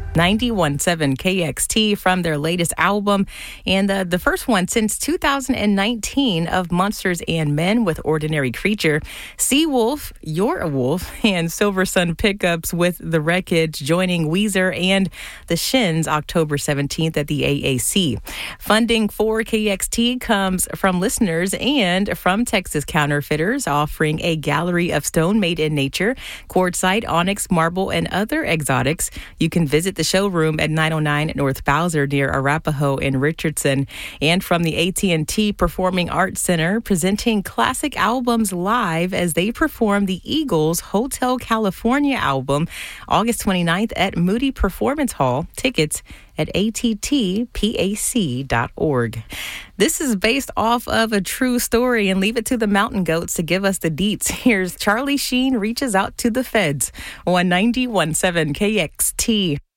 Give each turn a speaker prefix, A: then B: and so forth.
A: 91.7 KXT from their latest album, and the first one since 2019 of Monsters and Men with Ordinary Creature. Seawolf, You're a Wolf, and Silver Sun Pickups with The Wreckage, joining Weezer and The Shins October 17th at the AAC. Funding for KXT comes from listeners and from Texas Counterfeiters, offering a gallery of stone made in nature, quartzite, onyx, marble, and other exotics. You can visit the showroom at 909 North Bowser near Arapahoe in Richardson. And from the AT&T Performing Arts Center, presenting classic albums live as they perform the Eagles' Hotel California album August 29th at Moody Performance Hall. Tickets at attpac.org. This is based off of a true story, and leave it to the Mountain Goats to give us the deets. Here's Charlie Sheen Reaches Out to the Feds on 91.7 KXT.